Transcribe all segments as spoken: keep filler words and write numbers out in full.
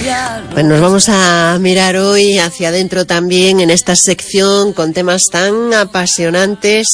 Pues nos vamos a mirar hoy hacia adentro también en esta sección con temas tan apasionantes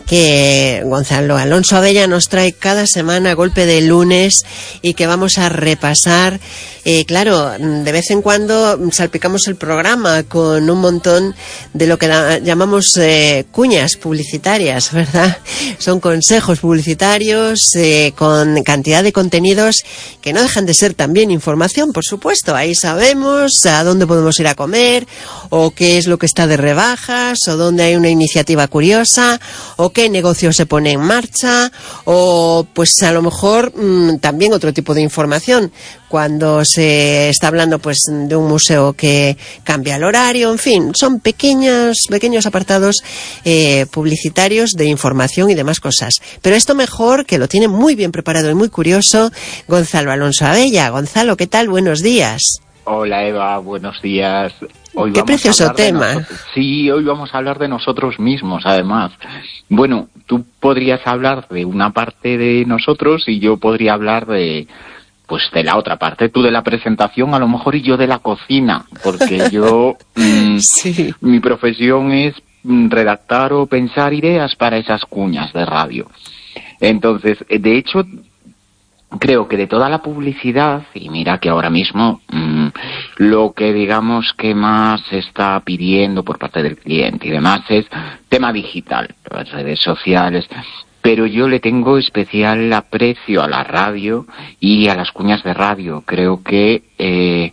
que Gonzalo Alonso Abella nos trae cada semana a golpe de lunes y que vamos a repasar. Eh, claro, de vez en cuando salpicamos el programa con un montón de lo que da, llamamos eh, cuñas publicitarias, ¿verdad? Son consejos publicitarios eh, con cantidad de contenidos que no dejan de ser también información, por supuesto. Ahí sabemos a dónde podemos ir a comer, o qué es lo que está de rebajas, o dónde hay una iniciativa curiosa, o qué negocio se pone en marcha, o pues a lo mejor mmm, también otro tipo de información, cuando se está hablando pues de un museo que cambia el horario, en fin, son pequeños, pequeños apartados eh, publicitarios de información y demás cosas. Pero esto mejor, que lo tiene muy bien preparado y muy curioso, Gonzalo Alonso Abella. Gonzalo, ¿qué tal? Buenos días. Hola Eva, buenos días. Hoy Qué vamos precioso a hablar tema. De sí, hoy vamos a hablar de nosotros mismos, además. Bueno, tú podrías hablar de una parte de nosotros y yo podría hablar de, pues, de la otra parte. Tú de la presentación, a lo mejor, y yo de la cocina, porque yo, mmm, sí. mi profesión es redactar o pensar ideas para esas cuñas de radio. Entonces, de hecho, creo que de toda la publicidad, y mira que ahora mismo mmm, lo que digamos que más se está pidiendo por parte del cliente y demás es tema digital, las redes sociales, pero yo le tengo especial aprecio a la radio y a las cuñas de radio. Creo que eh,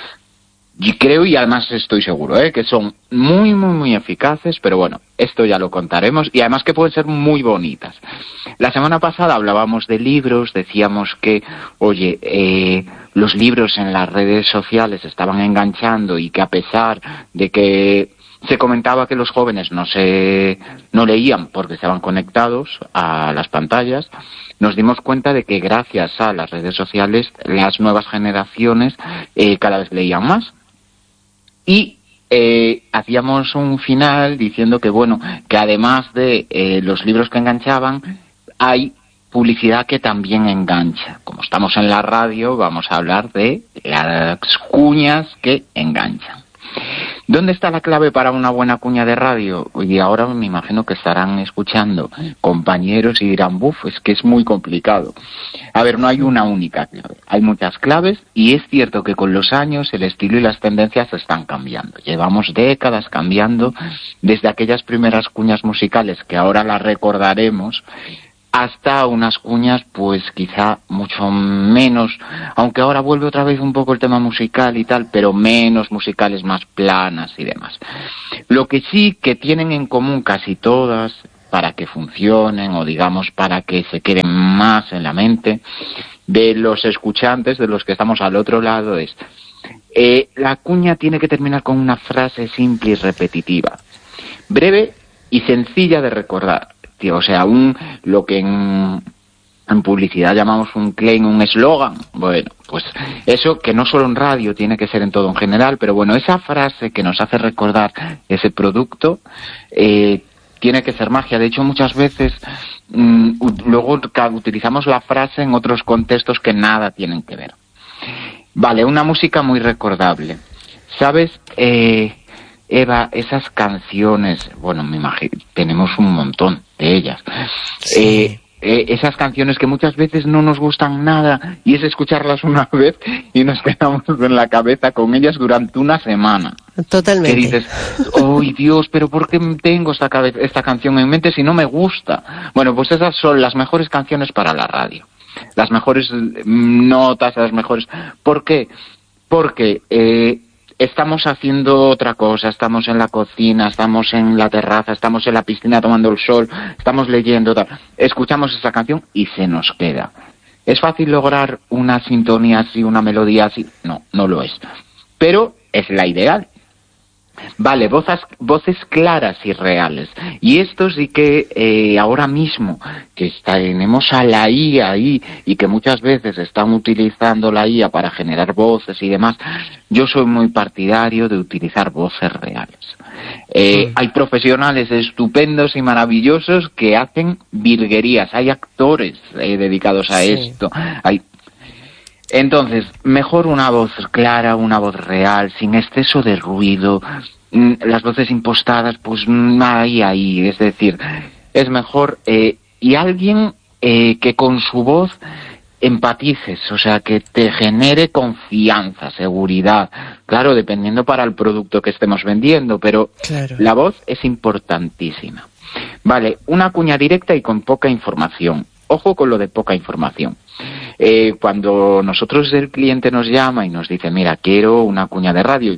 y creo y además estoy seguro ¿eh? que son muy, muy, muy eficaces, pero bueno, esto ya lo contaremos, y además que pueden ser muy bonitas. La semana pasada hablábamos de libros, decíamos que, oye, eh, los libros en las redes sociales estaban enganchando y que a pesar de que se comentaba que los jóvenes no se no leían porque estaban conectados a las pantallas, nos dimos cuenta de que gracias a las redes sociales las nuevas generaciones eh, cada vez leían más. Y eh, hacíamos un final diciendo que, bueno, que además de eh, los libros que enganchaban, hay publicidad que también engancha. Como estamos en la radio, vamos a hablar de las cuñas que enganchan. ¿Dónde está la clave para una buena cuña de radio? Y ahora me imagino que estarán escuchando compañeros y dirán, buf, es que es muy complicado. A ver, no hay una única clave. Hay muchas claves y es cierto que con los años el estilo y las tendencias están cambiando. Llevamos décadas cambiando desde aquellas primeras cuñas musicales que ahora las recordaremos hasta unas cuñas pues quizá mucho menos, aunque ahora vuelve otra vez un poco el tema musical y tal, pero menos musicales, más planas y demás. Lo que sí que tienen en común casi todas, para que funcionen o digamos para que se queden más en la mente de los escuchantes, de los que estamos al otro lado, es eh, la cuña tiene que terminar con una frase simple y repetitiva, breve y sencilla de recordar. O sea, un lo que en, en publicidad llamamos un claim, un eslogan. Bueno, pues eso que no solo en radio, tiene que ser en todo en general, pero bueno, esa frase que nos hace recordar ese producto eh, tiene que ser magia. De hecho, muchas veces mmm, luego utilizamos la frase en otros contextos que nada tienen que ver. Vale, una música muy recordable. ¿Sabes? Eh... Eva, esas canciones, bueno, me imagino, tenemos un montón de ellas. Sí. Eh, eh, esas canciones que muchas veces no nos gustan nada y es escucharlas una vez y nos quedamos en la cabeza con ellas durante una semana. Totalmente. Que dices, ¡ay, Dios, pero por qué tengo esta, esta canción en mente si no me gusta! Bueno, pues esas son las mejores canciones para la radio. Las mejores notas, las mejores... ¿Por qué? Porque... Eh, estamos haciendo otra cosa, estamos en la cocina, estamos en la terraza, estamos en la piscina tomando el sol, estamos leyendo, tal. Escuchamos esa canción y se nos queda. ¿Es fácil lograr una sintonía así, una melodía así? No, no lo es. Pero es la ideal. Vale, voces, voces claras y reales. Y esto sí que eh, ahora mismo, que está, tenemos a la I A ahí y que muchas veces están utilizando la I A para generar voces y demás, yo soy muy partidario de utilizar voces reales. Eh, sí. Hay profesionales estupendos y maravillosos que hacen virguerías, hay actores eh, dedicados a sí. esto, hay... Entonces, mejor una voz clara, una voz real, sin exceso de ruido. Las voces impostadas, pues ahí, ahí. Es decir, es mejor... Eh, y alguien eh, que con su voz empatices, o sea, que te genere confianza, seguridad. Claro, dependiendo para el producto que estemos vendiendo, pero claro, la voz es importantísima. Vale, una cuña directa y con poca información. Ojo con lo de poca información. Eh, cuando nosotros el cliente nos llama y nos dice, mira, quiero una cuña de radio...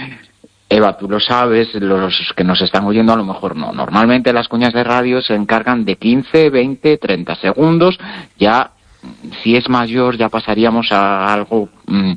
Eva, tú lo sabes, los que nos están oyendo a lo mejor no. Normalmente las cuñas de radio se encargan de quince, veinte, treinta segundos. Ya, si es mayor, ya pasaríamos a algo mm,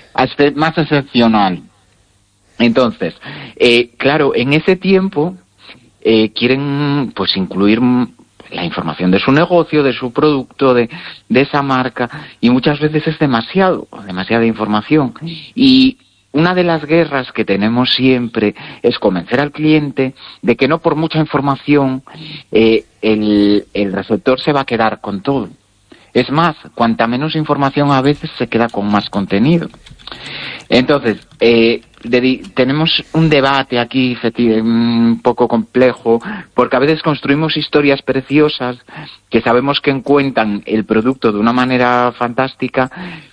más excepcional. Entonces, eh, claro, en ese tiempo eh, quieren pues incluir la información de su negocio, de su producto, de, de esa marca, y muchas veces es demasiado, demasiada información. Y una de las guerras que tenemos siempre es convencer al cliente de que no por mucha información eh, el, el receptor se va a quedar con todo. Es más, cuanta menos información a veces se queda con más contenido. Entonces, eh, de, tenemos un debate aquí un poco complejo, porque a veces construimos historias preciosas que sabemos que cuentan el producto de una manera fantástica,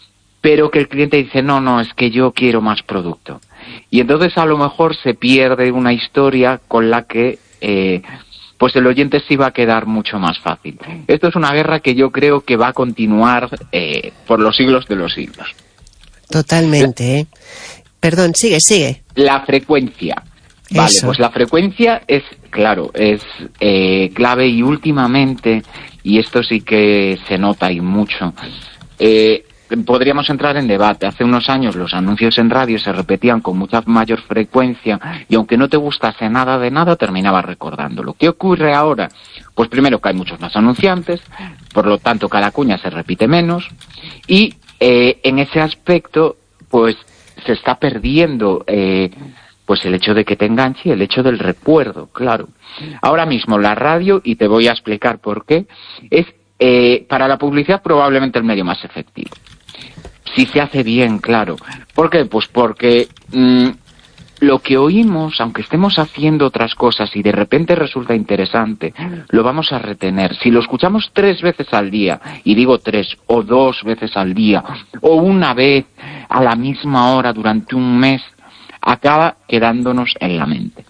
pero que el cliente dice, no, no, es que yo quiero más producto. Y entonces a lo mejor se pierde una historia con la que eh, pues el oyente sí va a quedar mucho más fácil. Esto es una guerra que yo creo que va a continuar eh, por los siglos de los siglos. Totalmente, ¿eh? Perdón, sigue, sigue. La frecuencia. Vale, Eso. Pues la frecuencia es, claro, es eh, clave, y últimamente, y esto sí que se nota y mucho, eh, podríamos entrar en debate. Hace unos años los anuncios en radio se repetían con mucha mayor frecuencia y aunque no te gustase nada de nada, terminabas recordándolo. ¿Qué ocurre ahora? Pues primero que hay muchos más anunciantes, por lo tanto cada cuña se repite menos y eh, en ese aspecto pues se está perdiendo eh, pues el hecho de que te enganche y el hecho del recuerdo, claro. Ahora mismo la radio, y te voy a explicar por qué, es eh, para la publicidad probablemente el medio más efectivo. Si se hace bien, claro. ¿Por qué? Pues porque mmm, lo que oímos, aunque estemos haciendo otras cosas y de repente resulta interesante, lo vamos a retener. Si lo escuchamos tres veces al día, y digo tres, o dos veces al día, o una vez a la misma hora durante un mes, acaba quedándonos en la mente.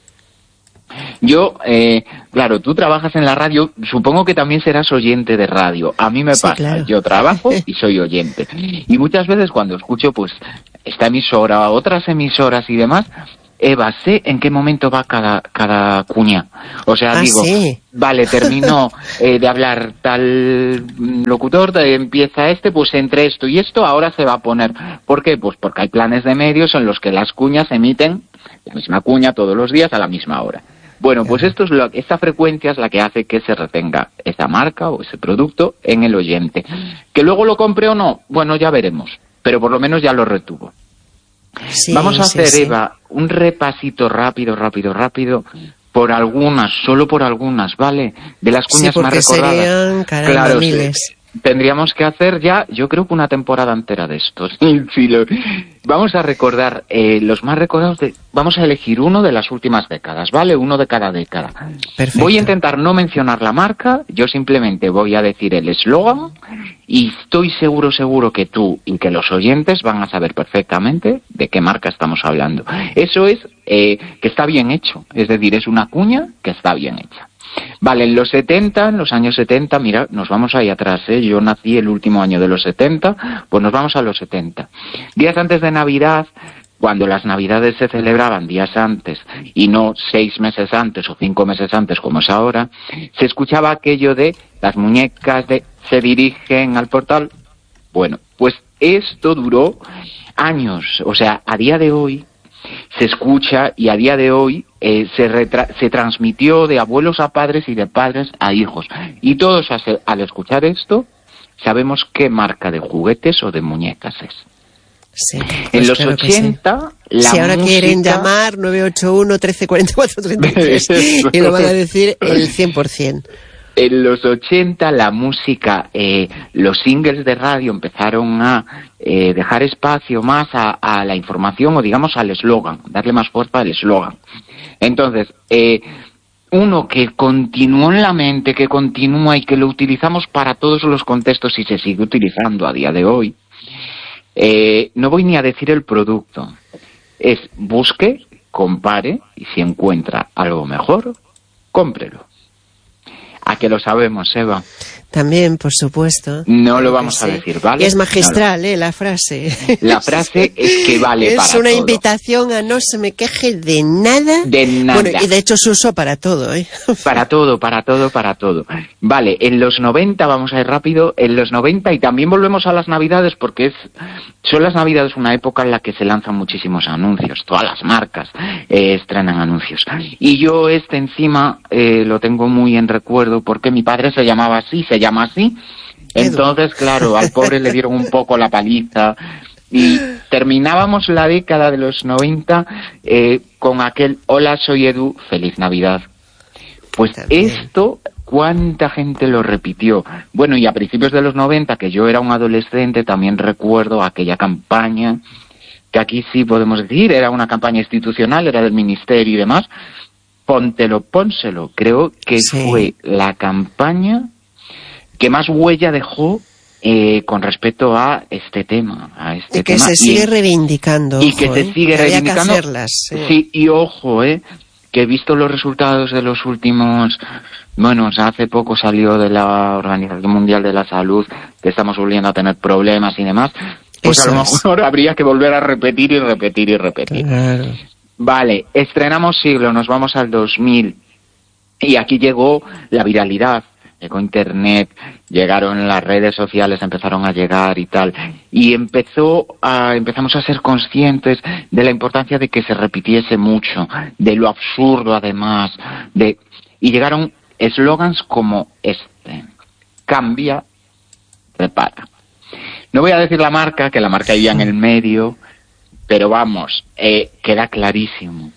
Yo, eh, claro, tú trabajas en la radio, supongo que también serás oyente de radio. A mí me sí, pasa, claro. Yo trabajo y soy oyente. Y muchas veces cuando escucho, pues, esta emisora, otras emisoras y demás, Eva, sé en qué momento va cada, cada cuña. O sea, ah, digo, ¿sí? Vale, terminó eh, de hablar tal locutor, de, empieza este, pues entre esto y esto, ahora se va a poner. ¿Por qué? Pues porque hay planes de medios en los que las cuñas emiten la misma cuña todos los días a la misma hora. Bueno, pues esto es lo, esta frecuencia es la que hace que se retenga esa marca o ese producto en el oyente. ¿Que luego lo compre o no? Bueno, ya veremos, pero por lo menos ya lo retuvo. Sí, Vamos a sí, hacer, sí. Eva, un repasito rápido, rápido, rápido, por algunas, solo por algunas, ¿vale? De las cuñas sí, más recordadas. Serían, caramba, claro, miles. Tendríamos que hacer ya, yo creo que una temporada entera de estos. Sí, lo, vamos a recordar eh, los más recordados de... Vamos a elegir uno de las últimas décadas, ¿vale? Uno de cada década. Perfecto. Voy a intentar no mencionar la marca, yo simplemente voy a decir el eslogan y estoy seguro, seguro que tú y que los oyentes van a saber perfectamente de qué marca estamos hablando. Eso es eh, que está bien hecho, es decir, es una cuña que está bien hecha. Vale, en los setenta, en los años setenta, mira, nos vamos ahí atrás, ¿eh? Yo nací el último año de los setenta, pues nos vamos a los setenta. Días antes de Navidad, cuando las Navidades se celebraban días antes y no seis meses antes o cinco meses antes como es ahora, se escuchaba aquello de las muñecas de se dirigen al portal. Bueno, pues esto duró años, o sea, a día de hoy se escucha y a día de hoy eh, se, retra- se transmitió de abuelos a padres y de padres a hijos. Y todos al escuchar esto sabemos qué marca de juguetes o de muñecas es. Sí, pues en los claro ochenta, sí. la Si ahora música... quieren llamar nueve ocho uno, trece cuarenta y cuatro, treinta y tres y lo van a decir el cien por ciento. en los ochenta la música, eh, los singles de radio empezaron a eh, dejar espacio más a, a la información o digamos al eslogan, darle más fuerza al eslogan. Entonces, eh, uno que continuó en la mente, que continúa y que lo utilizamos para todos los contextos y se sigue utilizando a día de hoy, eh, no voy ni a decir el producto, es busque, compare y si encuentra algo mejor, cómprelo. ¿A que lo sabemos, Eva? También, por supuesto. No lo vamos a decir, ¿vale? Y es magistral, no lo... ¿eh? La frase. La frase es que vale es para todo. Es una invitación a no se me queje de nada. De nada. Bueno, y de hecho se usó para todo, ¿eh? Para todo, para todo, para todo. Vale, en los noventa, vamos a ir rápido, en los noventa, y también volvemos a las Navidades, porque es son las Navidades una época en la que se lanzan muchísimos anuncios. Todas las marcas eh, estrenan anuncios. Y yo este encima eh, lo tengo muy en recuerdo, porque mi padre se llamaba así, se llama así. Entonces, claro, al pobre le dieron un poco la paliza y terminábamos la década de los noventa eh, con aquel hola, soy Edu, feliz Navidad. Pues esto, ¿cuánta gente lo repitió? Bueno, y a principios de los noventa, que yo era un adolescente, también recuerdo aquella campaña, que aquí sí podemos decir, era una campaña institucional, era del ministerio y demás, póntelo, pónselo. Creo que sí. Fue la campaña que más huella dejó eh, con respecto a este tema. A este y que tema. se sigue y, reivindicando. Y ojo, que se eh, sigue que reivindicando. Había que hacerlas, sí. sí, y ojo, eh, que he visto los resultados de los últimos... Bueno, hace poco salió de la Organización Mundial de la Salud que estamos volviendo a tener problemas y demás. Pues Eso a lo mejor es. Habría que volver a repetir y repetir y repetir. Claro. Vale, estrenamos siglo, nos vamos al dos mil. Y aquí llegó la viralidad. Llegó Internet, llegaron las redes sociales, empezaron a llegar y tal, y empezó a, empezamos a ser conscientes de la importancia de que se repitiese mucho, de lo absurdo además, de y llegaron eslogans como este: cambia, repara. No voy a decir la marca, que la marca iba en el medio, pero vamos, eh, queda clarísimo.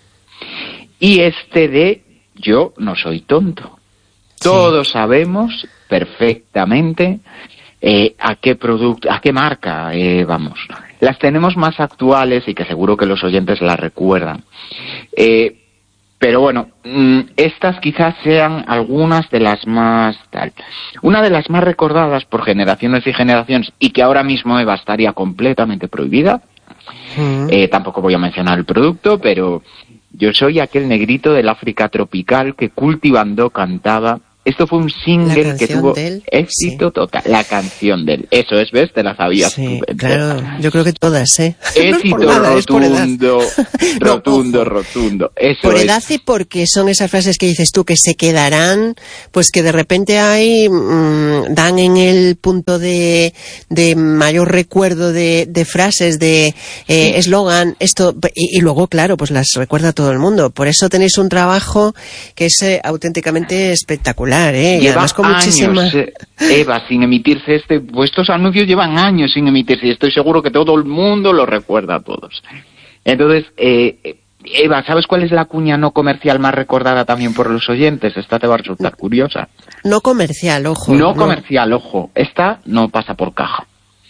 Y este de yo no soy tonto. Todos sabemos perfectamente eh, a qué producto, a qué marca eh, vamos. Las tenemos más actuales y que seguro que los oyentes las recuerdan. Eh, pero bueno, mmm, estas quizás sean algunas de las más tal. Una de las más recordadas por generaciones y generaciones y que ahora mismo Eva estaría completamente prohibida. Uh-huh. Eh, tampoco voy a mencionar el producto, pero yo soy aquel negrito del África tropical que cultivando cantaba. Esto fue un single que tuvo él, éxito sí. total. La canción de él. Eso es, ¿ves? Te la sabías sí, tú. Claro, yo creo que todas, ¿eh? Éxito no nada, rotundo, rotundo, no, rotundo. Eso por es. edad y porque son esas frases que dices tú que se quedarán, pues que de repente hay, mmm, dan en el punto de, de mayor recuerdo de, de frases, de eslogan, eh, sí. esto, y, y luego, claro, pues las recuerda todo el mundo. Por eso tenéis un trabajo que es eh, auténticamente espectacular. ¿Eh? Y además con años, muchísima... Eva, sin emitirse este, pues estos anuncios llevan años sin emitirse y estoy seguro que todo el mundo lo recuerda a todos. Entonces, eh, Eva, ¿sabes cuál es la cuña no comercial más recordada también por los oyentes? Esta te va a resultar curiosa. No comercial, ojo. No, no. comercial, ojo. Esta no pasa por caja.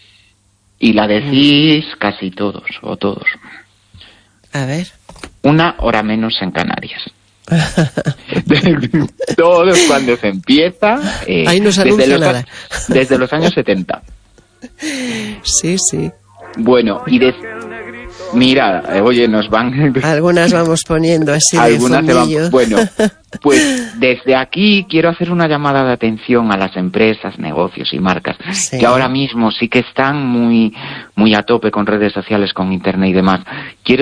Y la decís mm. casi todos, o todos. A ver. Una hora menos en Canarias. Todos cuando se empieza eh, ahí no se desde, los, nada. desde los años setenta. Sí, sí. Bueno, y de, mira, eh, oye, nos van algunas vamos poniendo así algunas de se van, bueno, pues desde aquí quiero hacer una llamada de atención a las empresas, negocios y marcas sí. que ahora mismo sí que están muy muy a tope con redes sociales, con internet y demás. Quiero